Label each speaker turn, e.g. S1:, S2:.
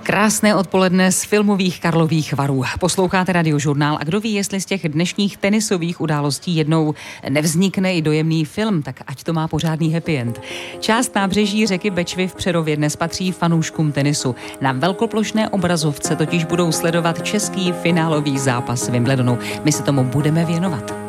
S1: Krásné odpoledne z filmových Karlových Varů. Posloucháte Radiožurnál a kdo ví, jestli z těch dnešních tenisových událostí jednou nevznikne i dojemný film, tak ať to má pořádný happy end. Část nábřeží řeky Bečvy v Přerově dnes patří fanouškům tenisu. Na velkoplošné obrazovce totiž budou sledovat český finálový zápas Wimbledonu. My se tomu budeme věnovat.